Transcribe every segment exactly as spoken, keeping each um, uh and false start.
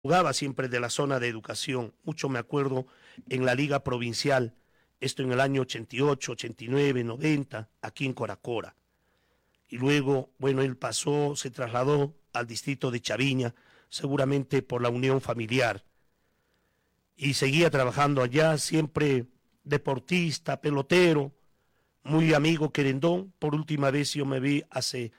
jugaba siempre de la zona de educación. Mucho me acuerdo en la Liga Provincial, esto en el año ochenta y ocho, ochenta y nueve, noventa, aquí en Coracora. Y luego, bueno, él pasó, se trasladó al distrito de Chaviña, seguramente por la unión familiar. Y seguía trabajando allá, siempre deportista, pelotero, muy amigo querendón. Por última vez yo me vi hace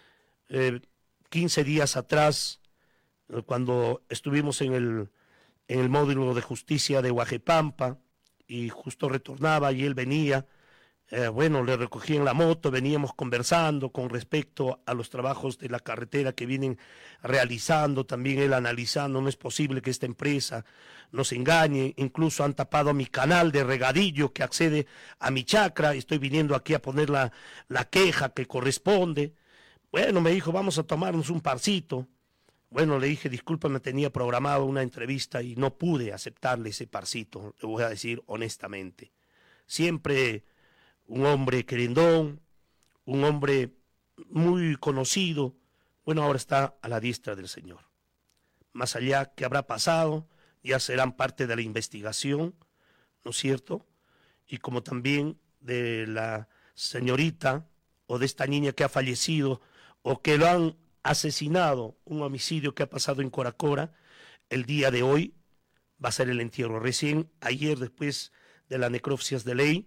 eh, quince días atrás, eh, cuando estuvimos en el, en el módulo de justicia de Huajepampa, y justo retornaba y él venía. Eh, bueno, le recogí en la moto, veníamos conversando con respecto a los trabajos de la carretera que vienen realizando, también él analizando, no es posible que esta empresa nos engañe, incluso han tapado mi canal de regadillo que accede a mi chacra, estoy viniendo aquí a poner la, la queja que corresponde. Bueno, me dijo, vamos a tomarnos un parcito. Bueno, le dije, disculpa, me tenía programado una entrevista y no pude aceptarle ese parcito, le voy a decir honestamente. Siempre un hombre querendón, un hombre muy conocido, bueno, ahora está a la diestra del Señor. Más allá, ¿qué habrá pasado? Ya serán parte de la investigación, ¿no es cierto? Y como también de la señorita o de esta niña que ha fallecido o que lo han asesinado, un homicidio que ha pasado en Coracora, el día de hoy va a ser el entierro. Recién ayer, después de las necropsias de ley,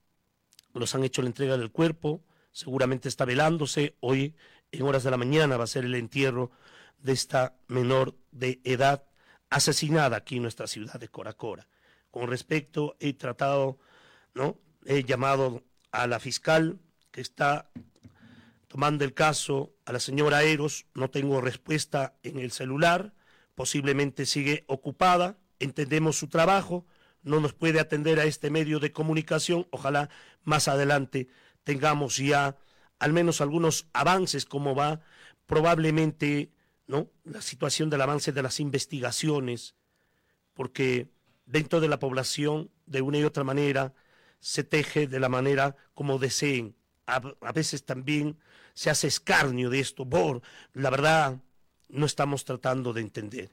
los han hecho la entrega del cuerpo, seguramente está velándose, hoy en horas de la mañana va a ser el entierro de esta menor de edad asesinada aquí en nuestra ciudad de Coracora. Con respecto, he tratado, ¿no? He llamado a la fiscal que está tomando el caso, a la señora Eros, no tengo respuesta en el celular, posiblemente sigue ocupada, entendemos su trabajo, no nos puede atender a este medio de comunicación, ojalá más adelante tengamos ya al menos algunos avances, cómo va probablemente, ¿no?, la situación del avance de las investigaciones, porque dentro de la población, de una y otra manera, se teje de la manera como deseen. A, a veces también se hace escarnio de esto, por la verdad no estamos tratando de entender.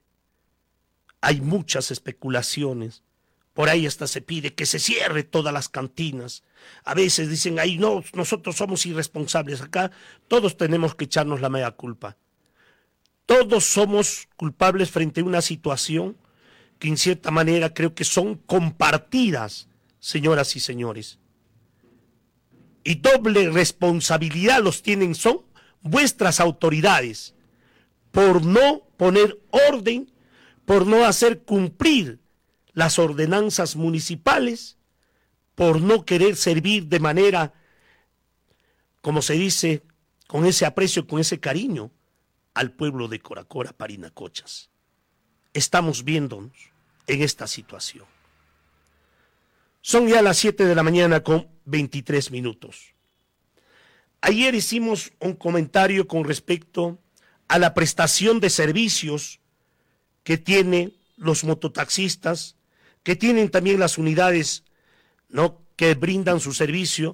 Hay muchas especulaciones. Por ahí hasta se pide que se cierre todas las cantinas. A veces dicen, ay, no, nosotros somos irresponsables. Acá todos tenemos que echarnos la mea culpa. Todos somos culpables frente a una situación que en cierta manera creo que son compartidas, señoras y señores. Y doble responsabilidad los tienen son vuestras autoridades por no poner orden, por no hacer cumplir las ordenanzas municipales, por no querer servir de manera, como se dice, con ese aprecio, con ese cariño al pueblo de Coracora, Parinacochas. Estamos viéndonos en esta situación. Son ya las siete de la mañana con veintitrés minutos. Ayer hicimos un comentario con respecto a la prestación de servicios que tienen los mototaxistas, que tienen también las unidades, ¿no?, que brindan su servicio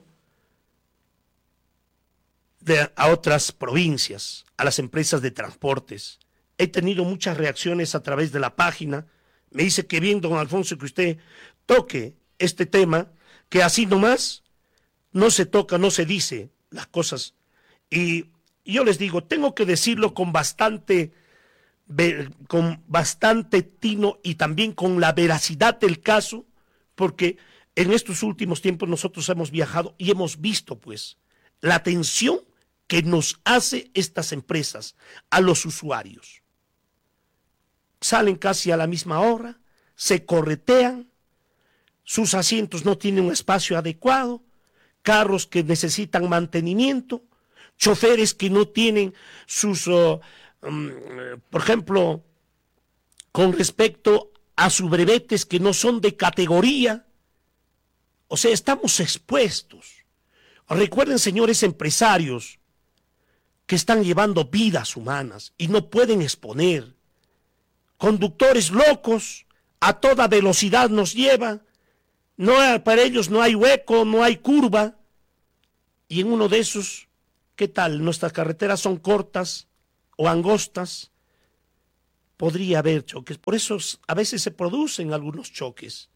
de, a otras provincias, a las empresas de transportes. He tenido muchas reacciones a través de la página. Me dice que bien, don Alfonso, que usted toque este tema, que así nomás no se toca, no se dice las cosas. Y yo les digo, tengo que decirlo con bastante, con bastante tino y también con la veracidad del caso, porque en estos últimos tiempos nosotros hemos viajado y hemos visto, pues, la atención que nos hace estas empresas a los usuarios. Salen casi a la misma hora, se corretean, sus asientos no tienen un espacio adecuado, carros que necesitan mantenimiento, choferes que no tienen sus, uh, um, por ejemplo, con respecto a sus brevetes que no son de categoría. O sea, estamos expuestos. Recuerden, señores empresarios, que están llevando vidas humanas y no pueden exponer. Conductores locos, a toda velocidad nos llevan. No, para ellos no hay hueco, no hay curva. Y en uno de esos, ¿qué tal? Nuestras carreteras son cortas o angostas. podría haber choques. Por eso a veces se producen algunos choques.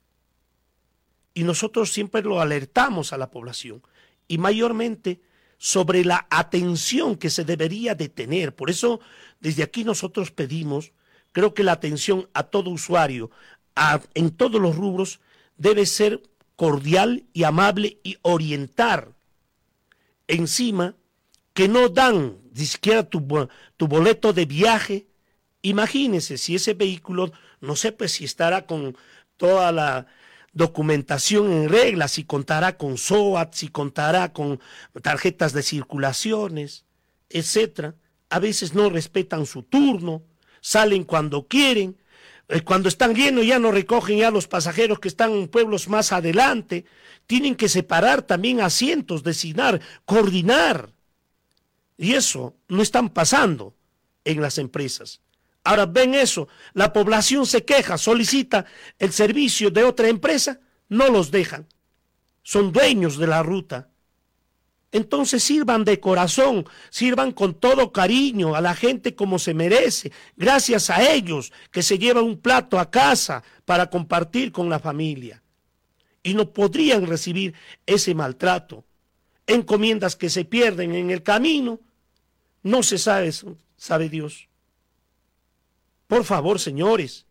Y nosotros siempre lo alertamos a la población. Y mayormente sobre la atención que se debería de tener. Por eso desde aquí nosotros pedimos, creo que la atención a todo usuario, a, en todos los rubros, debe ser cordial y amable y orientar. Encima, que no dan ni siquiera tu, tu boleto de viaje. Imagínense si ese vehículo, no sé pues si estará con toda la documentación en regla, si contará con S O A T, si contará con tarjetas de circulaciones, etcétera. A veces no respetan su turno, salen cuando quieren, eh, cuando están llenos ya no recogen ya los pasajeros que están en pueblos más adelante, tienen que separar también asientos, designar, coordinar. Y eso no están pasando en las empresas. Ahora ven eso, la población se queja, solicita el servicio de otra empresa, no los dejan. Son dueños de la ruta. Entonces sirvan de corazón, sirvan con todo cariño a la gente como se merece. Gracias a ellos que se llevan un plato a casa para compartir con la familia. Y no podrían recibir ese maltrato. Encomiendas que se pierden en el camino, no se sabe, sabe Dios. Por favor, señores,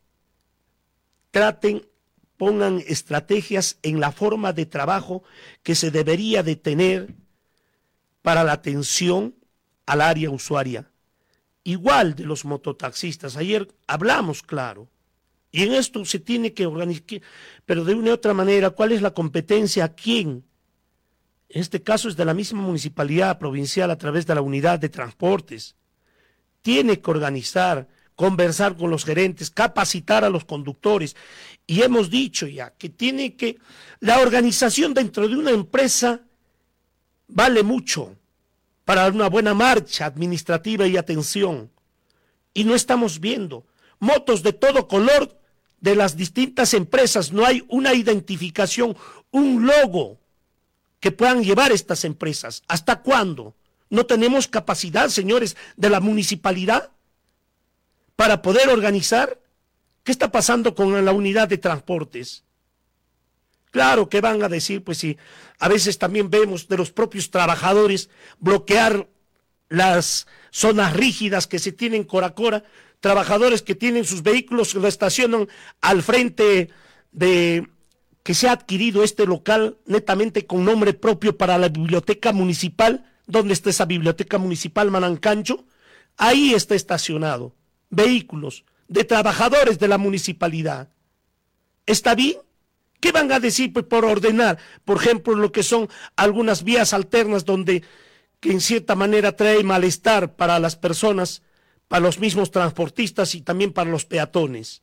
traten, pongan estrategias en la forma de trabajo que se debería de tener para la atención al área usuaria. Igual de los mototaxistas. Ayer hablamos, claro, y en esto se tiene que organizar, pero de una u otra manera, ¿cuál es la competencia? ¿A quién? En este caso es de la misma municipalidad provincial a través de la unidad de transportes. Tiene que organizar, conversar con los gerentes, capacitar a los conductores. Y hemos dicho ya que tiene que, la organización dentro de una empresa vale mucho para una buena marcha administrativa y atención. Y no estamos viendo motos de todo color de las distintas empresas. No hay una identificación, un logo que puedan llevar estas empresas. ¿Hasta cuándo? ¿No tenemos capacidad, señores, de la municipalidad para poder organizar? ¿Qué está pasando con la unidad de transportes? Claro que van a decir, pues sí, a veces también vemos de los propios trabajadores bloquear las zonas rígidas que se tienen en Coracora, trabajadores que tienen sus vehículos, lo estacionan al frente de que se ha adquirido este local netamente con nombre propio para la biblioteca municipal. ¿Dónde está esa biblioteca municipal, Manancancho? Ahí está estacionado vehículos de trabajadores de la municipalidad. ¿Está bien? ¿Qué van a decir pues, por ordenar, por ejemplo, lo que son algunas vías alternas donde que en cierta manera trae malestar para las personas, para los mismos transportistas y también para los peatones?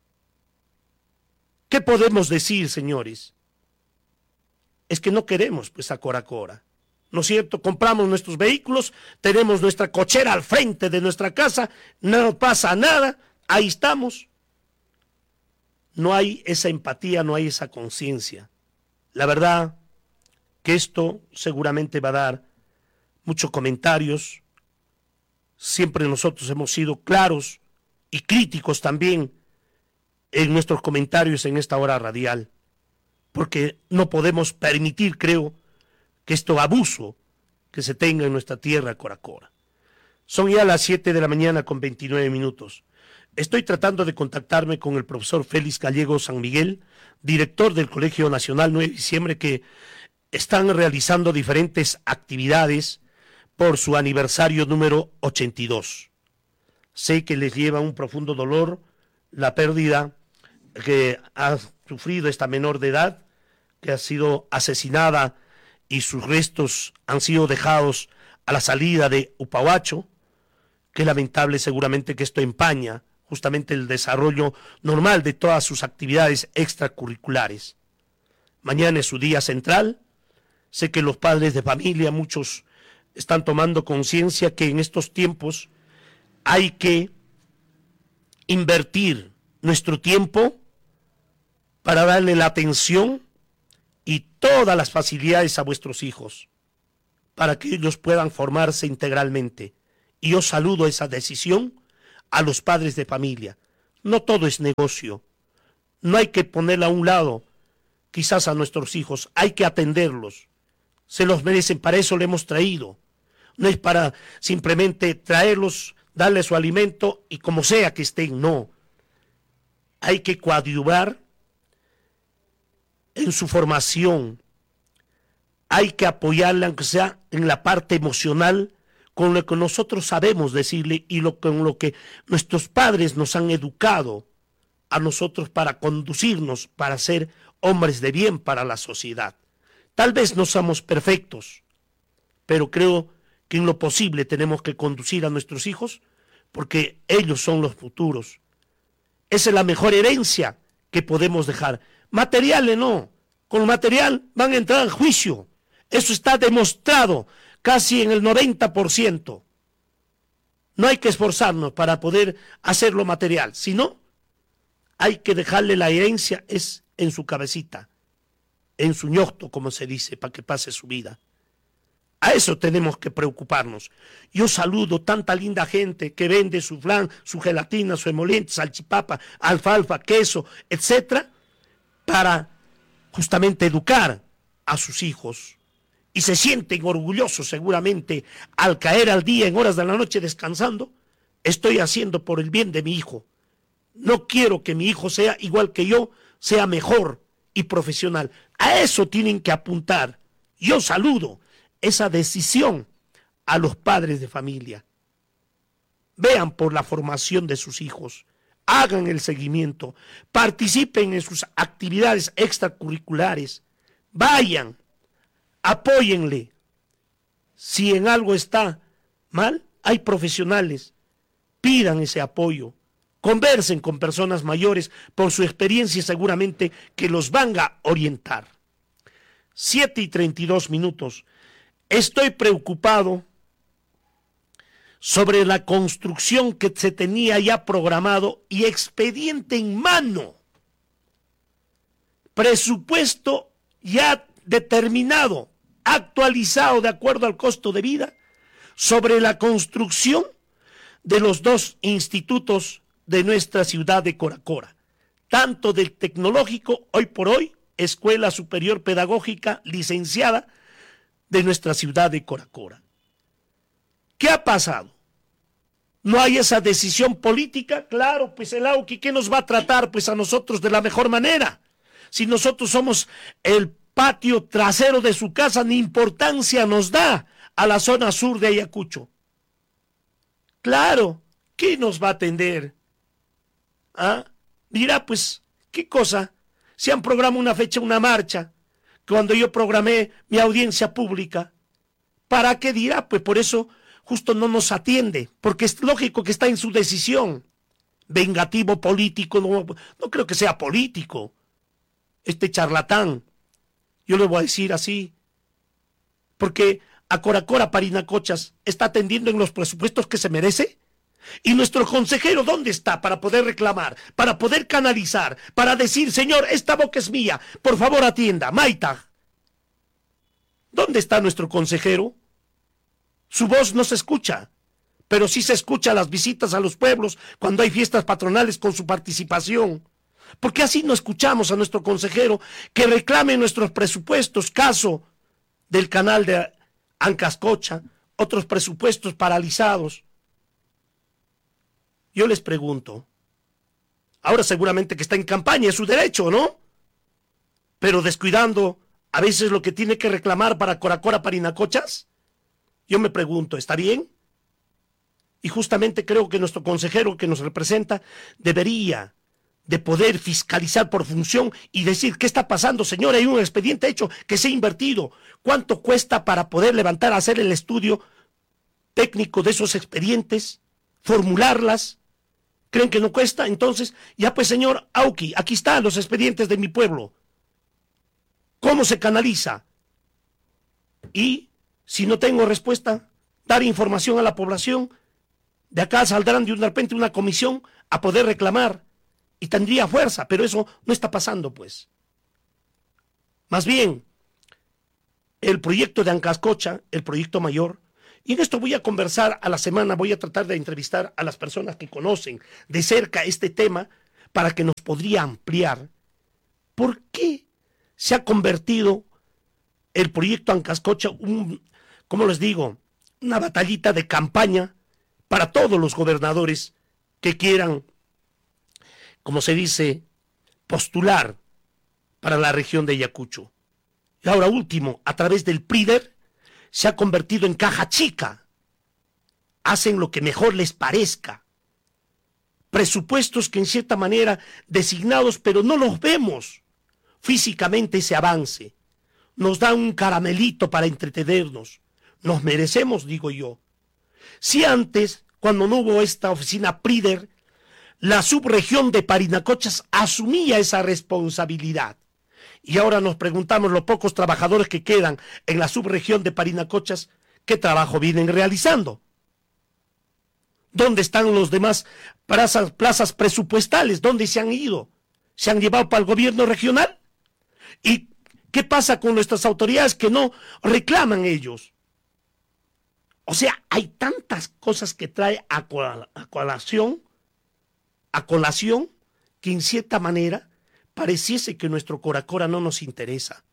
¿Qué podemos decir, señores? Es que no queremos pues a Coracora, ¿no es cierto? Compramos nuestros vehículos, tenemos nuestra cochera al frente de nuestra casa, no pasa nada, ahí estamos. No hay esa empatía, no hay esa conciencia. La verdad que esto seguramente va a dar muchos comentarios. Siempre nosotros hemos sido claros y críticos también en nuestros comentarios en esta hora radial, porque no podemos permitir, creo, que esto abuso que se tenga en nuestra tierra, Coracora. Son ya las siete de la mañana con veintinueve minutos. Estoy tratando de contactarme con el profesor Félix Gallego San Miguel, director del Colegio Nacional nueve de diciembre, que están realizando diferentes actividades por su aniversario número ochenta y dos. Sé que les lleva un profundo dolor la pérdida que ha sufrido esta menor de edad, que ha sido asesinada y sus restos han sido dejados a la salida de Upahuacho. Qué lamentable seguramente que esto empaña justamente el desarrollo normal de todas sus actividades extracurriculares. Mañana es su día central. Sé que los padres de familia, muchos están tomando conciencia que en estos tiempos hay que invertir nuestro tiempo para darle la atención y todas las facilidades a vuestros hijos, para que ellos puedan formarse integralmente. Y yo saludo esa decisión a los padres de familia. No todo es negocio. No hay que ponerla a un lado, quizás a nuestros hijos. Hay que atenderlos. Se los merecen, para eso le hemos traído. No es para simplemente traerlos, darles su alimento y como sea que estén, no. Hay que coadyuvar en su formación. Hay que apoyarle, aunque sea en la parte emocional, con lo que nosotros sabemos decirle y lo, con lo que nuestros padres nos han educado a nosotros para conducirnos, para ser hombres de bien para la sociedad. Tal vez no somos perfectos, pero creo que en lo posible tenemos que conducir a nuestros hijos porque ellos son los futuros. Esa es la mejor herencia que podemos dejar. Materiales no, con material van a entrar al juicio. Eso está demostrado casi en el noventa por ciento. No hay que esforzarnos para poder hacer lo material, sino hay que dejarle la herencia es en su cabecita, en su ñosto, como se dice, para que pase su vida. A eso tenemos que preocuparnos. Yo saludo tanta linda gente que vende su flan, su gelatina, su emoliente, salchipapa, alfalfa, queso, etcétera, para justamente educar a sus hijos. Y se sienten orgullosos seguramente al caer al día en horas de la noche descansando. Estoy haciendo por el bien de mi hijo. No quiero que mi hijo sea igual que yo, sea mejor y profesional. A eso tienen que apuntar. Yo saludo esa decisión a los padres de familia. Vean por la formación de sus hijos, hagan el seguimiento, participen en sus actividades extracurriculares, vayan, apóyenle. Si en algo está mal, hay profesionales, pidan ese apoyo, conversen con personas mayores por su experiencia seguramente que los van a orientar. siete y treinta y dos minutos. Estoy preocupado sobre la construcción que se tenía ya programado y expediente en mano. Presupuesto ya determinado, actualizado de acuerdo al costo de vida, sobre la construcción de los dos institutos de nuestra ciudad de Coracora, tanto del tecnológico, hoy por hoy, Escuela Superior Pedagógica licenciada de nuestra ciudad de Coracora. ¿Qué ha pasado? ¿No hay esa decisión política? Claro, pues el AUKI, ¿qué nos va a tratar? Pues a nosotros de la mejor manera. Si nosotros somos el patio trasero de su casa, ni importancia nos da a la zona sur de Ayacucho. Claro, ¿qué nos va a atender? ¿Ah? Dirá, pues, ¿qué cosa? Si han programado una fecha, una marcha, cuando yo programé mi audiencia pública, ¿para qué dirá? Pues por eso justo no nos atiende, porque es lógico que está en su decisión. Vengativo político, no, no creo que sea político, este charlatán. Yo le voy a decir así, porque a Coracora Parinacochas está atendiendo en los presupuestos que se merece. ¿Y nuestro consejero dónde está para poder reclamar, para poder canalizar, para decir, señor, esta boca es mía, por favor atienda, Maita? ¿Dónde está nuestro consejero? Su voz no se escucha, pero sí se escucha las visitas a los pueblos cuando hay fiestas patronales con su participación. ¿Por qué así no escuchamos a nuestro consejero que reclame nuestros presupuestos, caso del canal de Ancascocha, otros presupuestos paralizados? Yo les pregunto, ahora seguramente que está en campaña, es su derecho, ¿no? Pero descuidando a veces lo que tiene que reclamar para Coracora Parinacochas, yo me pregunto, ¿está bien? Y justamente creo que nuestro consejero que nos representa debería de poder fiscalizar por función y decir, ¿qué está pasando, señor? Hay un expediente hecho que se ha invertido. ¿Cuánto cuesta para poder levantar, hacer el estudio técnico de esos expedientes, formularlas? ¿Creen que no cuesta? Entonces, ya pues, señor Auki, aquí están los expedientes de mi pueblo. ¿Cómo se canaliza? Y, si no tengo respuesta, dar información a la población. De acá saldrán de repente una comisión a poder reclamar. Y tendría fuerza, pero eso no está pasando, pues. Más bien, el proyecto de Ancascocha, el proyecto mayor, Y en esto voy a conversar a la semana, voy a tratar de entrevistar a las personas que conocen de cerca este tema para que nos podría ampliar por qué se ha convertido el proyecto Ancascocha, un, ¿cómo les digo?, una batallita de campaña para todos los gobernadores que quieran, como se dice, postular para la región de Ayacucho. Y ahora último, a través del PRIDER, se ha convertido en caja chica. Hacen lo que mejor les parezca. Presupuestos que en cierta manera designados, pero no los vemos físicamente ese avance. Nos dan un caramelito para entretenernos. Nos merecemos, digo yo. Si antes, cuando no hubo esta oficina PRIDER, la subregión de Parinacochas asumía esa responsabilidad. Y ahora nos preguntamos, los pocos trabajadores que quedan en la subregión de Parinacochas, ¿qué trabajo vienen realizando? ¿Dónde están los demás plazas, plazas presupuestales? ¿Dónde se han ido? ¿Se han llevado para el gobierno regional? ¿Y qué pasa con nuestras autoridades que no reclaman ellos? O sea, hay tantas cosas que trae a, col a colación, a colación, que en cierta manera pareciese que nuestro Coracora no nos interesa.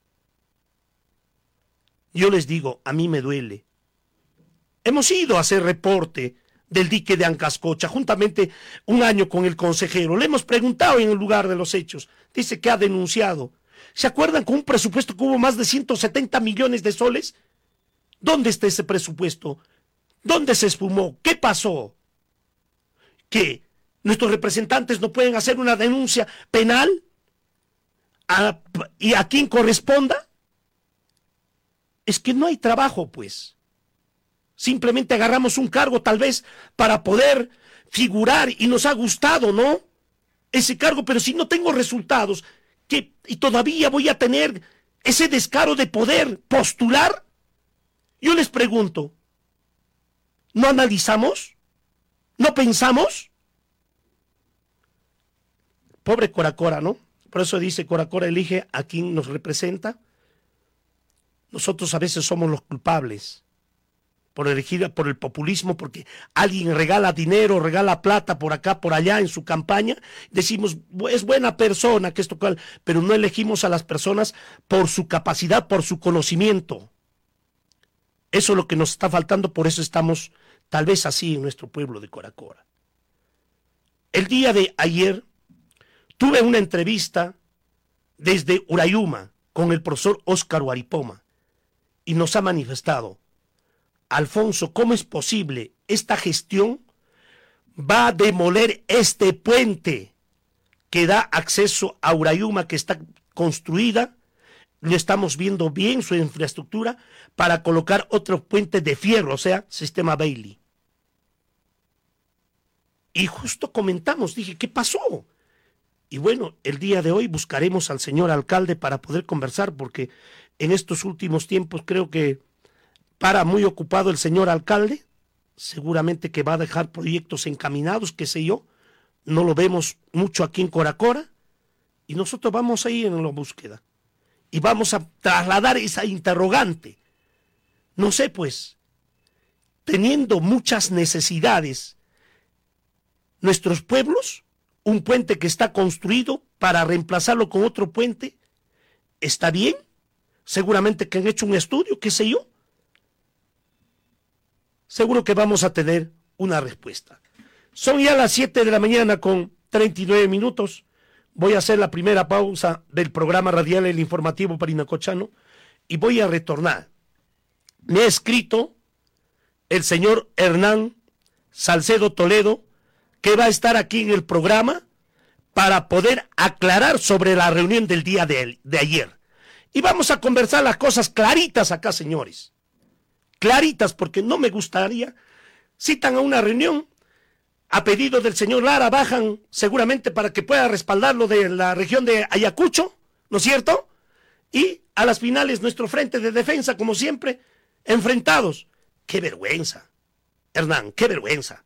Yo les digo, a mí me duele. Hemos ido a hacer reporte del dique de Ancascocha, juntamente un año con el consejero. Le hemos preguntado en el lugar de los hechos. Dice que ha denunciado. ¿Se acuerdan con un presupuesto que hubo más de ciento setenta millones de soles? ¿Dónde está ese presupuesto? ¿Dónde se esfumó? ¿Qué pasó? ¿Qué? ¿Nuestros representantes no pueden hacer una denuncia penal? ¿A, ¿Y a quién corresponda? Es que no hay trabajo, pues. Simplemente agarramos un cargo tal vez para poder figurar y nos ha gustado, ¿no? Ese cargo, pero si no tengo resultados, ¿qué? Y todavía voy a tener ese descaro de poder postular. Yo les pregunto, ¿no analizamos? ¿No pensamos? Pobre Coracora, ¿no? Por eso dice, Coracora elige a quien nos representa. Nosotros a veces somos los culpables por elegir por el populismo, porque alguien regala dinero, regala plata por acá, por allá en su campaña. Decimos, es buena persona, que esto cual, pero no elegimos a las personas por su capacidad, por su conocimiento. Eso es lo que nos está faltando, por eso estamos tal vez así en nuestro pueblo de Coracora. El día de ayer tuve una entrevista desde Urayuma con el profesor Óscar Huaripoma y nos ha manifestado, Alfonso, ¿cómo es posible? Esta gestión va a demoler este puente que da acceso a Urayuma, que está construida. Lo estamos viendo bien su infraestructura para colocar otro puente de fierro, o sea, sistema Bailey. Y justo comentamos, dije, ¿qué pasó? Y bueno, el día de hoy buscaremos al señor alcalde para poder conversar, porque en estos últimos tiempos creo que para muy ocupado el señor alcalde, seguramente que va a dejar proyectos encaminados, qué sé yo, no lo vemos mucho aquí en Coracora, y nosotros vamos ahí en la búsqueda. Y vamos a trasladar esa interrogante. No sé, pues, teniendo muchas necesidades, nuestros pueblos, un puente que está construido para reemplazarlo con otro puente, ¿está bien? Seguramente que han hecho un estudio, qué sé yo. Seguro que vamos a tener una respuesta. Son ya las siete de la mañana con treinta y nueve minutos. Voy a hacer la primera pausa del programa radial El Informativo Parinacochano y voy a retornar. Me ha escrito el señor Hernán Salcedo Toledo, que va a estar aquí en el programa para poder aclarar sobre la reunión del día de, de ayer. Y vamos a conversar las cosas claritas acá, señores. Claritas, porque no me gustaría, citan a una reunión, a pedido del señor Lara, bajan seguramente para que pueda respaldarlo de la región de Ayacucho, ¿no es cierto? Y a las finales nuestro frente de defensa, como siempre, enfrentados. ¡Qué vergüenza! Hernán, qué vergüenza.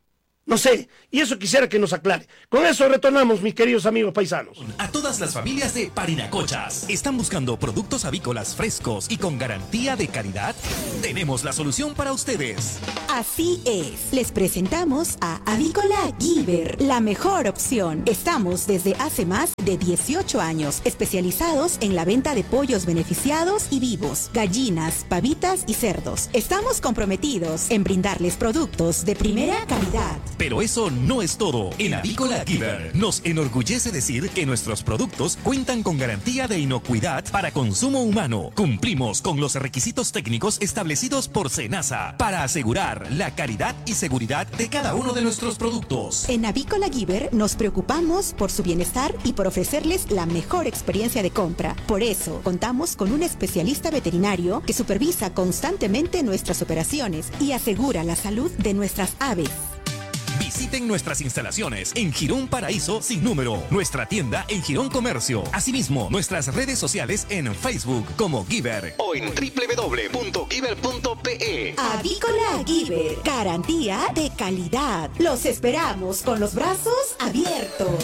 No sé, y eso quisiera que nos aclare. Con eso retornamos, mis queridos amigos paisanos. A todas las familias de Parinacochas, ¿están buscando productos avícolas frescos y con garantía de calidad? Tenemos la solución para ustedes. Así es, les presentamos a Avícola Giver, la mejor opción. Estamos desde hace más de dieciocho años, especializados en la venta de pollos beneficiados y vivos, gallinas, pavitas y cerdos. Estamos comprometidos en brindarles productos de primera calidad. Pero eso no es todo. En Avícola Giver nos enorgullece decir que nuestros productos cuentan con garantía de inocuidad para consumo humano. Cumplimos con los requisitos técnicos establecidos por SENASA para asegurar la calidad y seguridad de cada uno de nuestros productos. En Avícola Giver nos preocupamos por su bienestar y por ofrecerles la mejor experiencia de compra. Por eso, contamos con un especialista veterinario que supervisa constantemente nuestras operaciones y asegura la salud de nuestras aves. Visiten nuestras instalaciones en Girón Paraíso sin número, nuestra tienda en Girón Comercio, asimismo nuestras redes sociales en Facebook como Giver o en doble u doble u doble u punto giver punto pe. Avícola Giver, garantía de calidad. Los esperamos con los brazos abiertos.